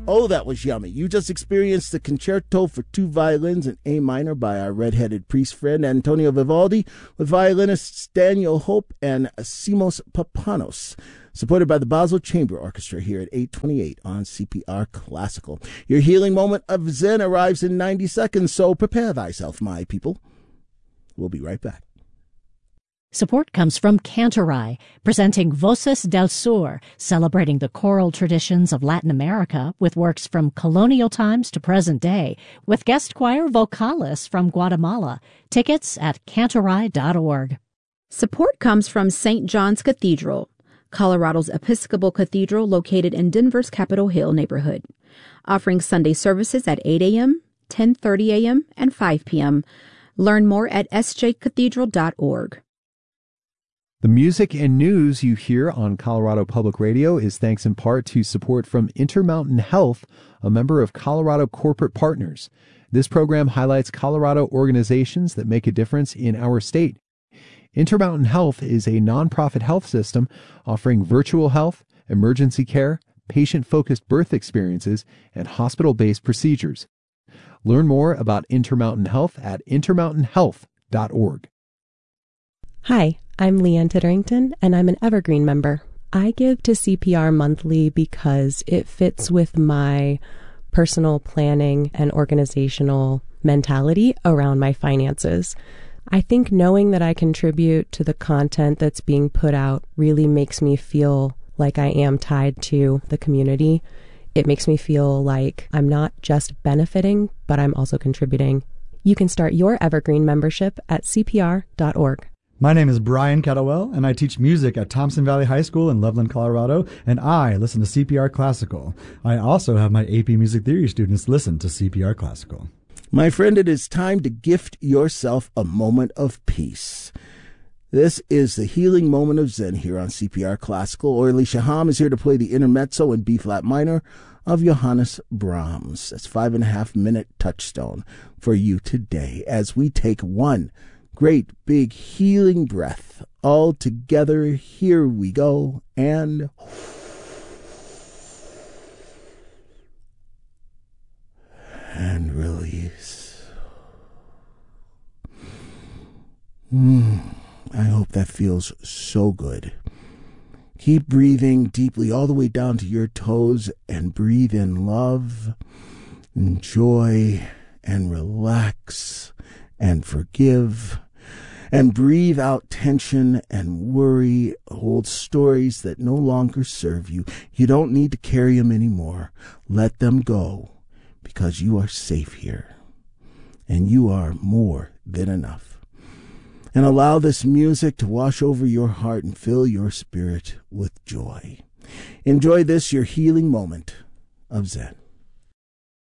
Oh, that was yummy. You just experienced the concerto for two violins in A minor by our red-headed priest friend Antonio Vivaldi with violinists Daniel Hope and Simos Papanos, supported by the Basel Chamber Orchestra here at 8:28 on CPR Classical. Your healing moment of Zen arrives in 90 seconds, so prepare thyself, my people. We'll be right back. Support comes from Cantorai, presenting Voces del Sur, celebrating the choral traditions of Latin America with works from colonial times to present day, with guest choir Vocalis from Guatemala. Tickets at cantorai.org. Support comes from St. John's Cathedral, Colorado's Episcopal Cathedral located in Denver's Capitol Hill neighborhood, offering Sunday services at 8 a.m., 10:30 a.m., and 5 p.m. Learn more at sjcathedral.org. The music and news you hear on Colorado Public Radio is thanks in part to support from Intermountain Health, a member of Colorado Corporate Partners. This program highlights Colorado organizations that make a difference in our state. Intermountain Health is a nonprofit health system offering virtual health, emergency care, patient-focused birth experiences, and hospital-based procedures. Learn more about Intermountain Health at intermountainhealth.org. Hi, I'm Leanne Titterington, and I'm an Evergreen member. I give to CPR monthly because it fits with my personal planning and organizational mentality around my finances. I think knowing that I contribute to the content that's being put out really makes me feel like I am tied to the community. It makes me feel like I'm not just benefiting, but I'm also contributing. You can start your Evergreen membership at cpr.org. My name is Brian Kettlewell, and I teach music at Thompson Valley High School in Loveland, Colorado, and I listen to CPR Classical. I also have my AP Music Theory students listen to CPR Classical. My friend, it is time to gift yourself a moment of peace. This is the healing moment of Zen here on CPR Classical. Orly Shaham is here to play the intermezzo in B-flat minor of Johannes Brahms. That's 5.5-minute touchstone for you today as we take one great big healing breath. All together, here we go, and release. I hope that feels so good. Keep breathing deeply all the way down to your toes and breathe in love, and joy, and relax, and forgive, and breathe out tension and worry, old stories that no longer serve you. You don't need to carry them anymore. Let them go, because you are safe here, and you are more than enough. And allow this music to wash over your heart and fill your spirit with joy. Enjoy this, your healing moment of Zen.